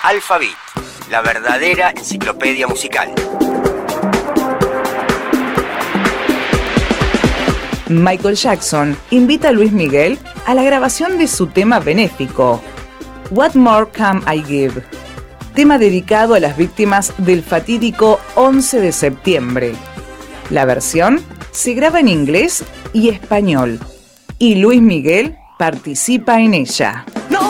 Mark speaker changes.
Speaker 1: Alphabet, la verdadera enciclopedia musical.
Speaker 2: Michael Jackson invita a Luis Miguel a la grabación de su tema benéfico, What More Can I Give? Tema dedicado a las víctimas del fatídico 11 de septiembre. La versión se graba en inglés y español, y Luis Miguel participa en ella.
Speaker 3: No